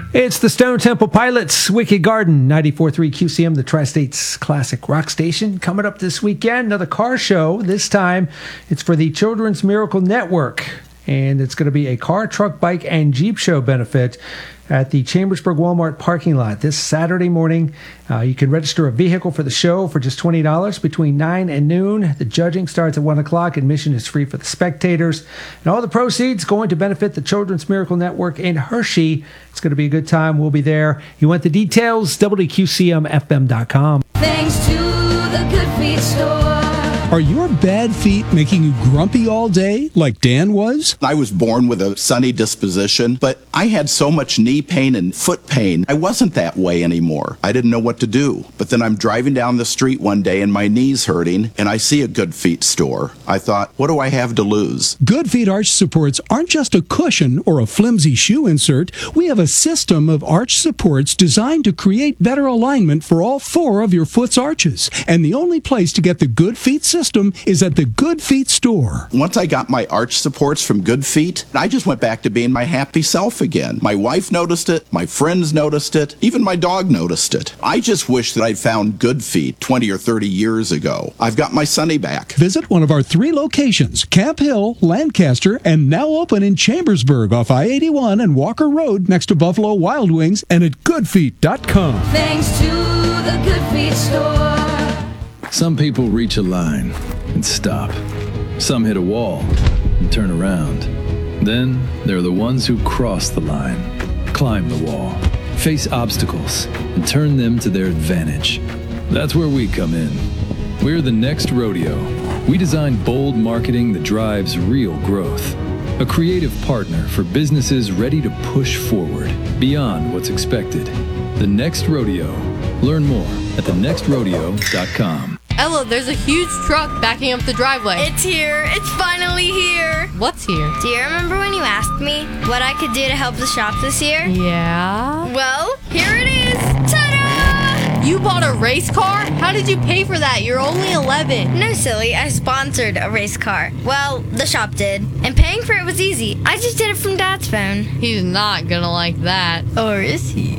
It's the Stone Temple Pilots, Wicked Garden, 94.3 QCM, the Tri-State's classic rock station. Coming up this weekend, another car show. This time, it's for the Children's Miracle Network. And it's going to be a car, truck, bike, and Jeep show benefit at the Chambersburg Walmart parking lot this Saturday morning. You can register a vehicle for the show for just $20 between 9 and noon. The judging starts at 1 o'clock. Admission is free for the spectators. And all the proceeds going to benefit the Children's Miracle Network in Hershey. It's going to be a good time. We'll be there. You want the details? WQCMFM.com. Thanks to the Good Feet store. Are your bad feet making you grumpy all day, like Dan was? I was born with a sunny disposition, but I had so much knee pain and foot pain, I wasn't that way anymore. I didn't know what to do. But then I'm driving down the street one day and my knee's hurting, and I see a Good Feet store. I thought, what do I have to lose? Good Feet arch supports aren't just a cushion or a flimsy shoe insert. We have a system of arch supports designed to create better alignment for all four of your foot's arches. And the only place to get the Good Feet system is at the Good Feet store. Once I got my arch supports from Good Feet, I just went back to being my happy self again. My wife noticed it, my friends noticed it, even my dog noticed it. I just wish that I'd found Good Feet 20 or 30 years ago. I've got my Sunny back. Visit one of our 3 locations, Camp Hill, Lancaster, and now open in Chambersburg off I-81 and Walker Road next to Buffalo Wild Wings, and at goodfeet.com. Thanks to the Good Feet store. Some people reach a line and stop. Some hit a wall and turn around. Then there are the ones who cross the line, climb the wall, face obstacles, and turn them to their advantage. That's where we come in. We're the Next Rodeo. We design bold marketing that drives real growth. A creative partner for businesses ready to push forward beyond what's expected. The Next Rodeo. Learn more at thenextrodeo.com. Ella, there's a huge truck backing up the driveway. It's here. It's finally here. What's here? Do you remember when you asked me what I could do to help the shop this year? Yeah? Well, here it is. Ta-da! You bought a race car? How did you pay for that? You're only 11. No, silly. I sponsored a race car. Well, the shop did. And paying for it was easy. I just did it from Dad's phone. He's not gonna like that. Or is he?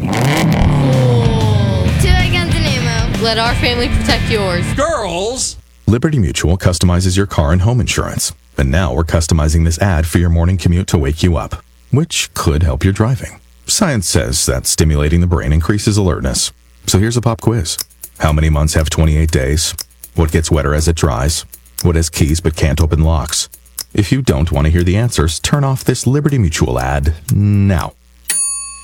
Two against an ammo. Let our family protect yours. Girls! Liberty Mutual customizes your car and home insurance. And now we're customizing this ad for your morning commute to wake you up, which could help your driving. Science says that stimulating the brain increases alertness. So here's a pop quiz. How many months have 28 days? What gets wetter as it dries? What has keys but can't open locks? If you don't want to hear the answers, turn off this Liberty Mutual ad now.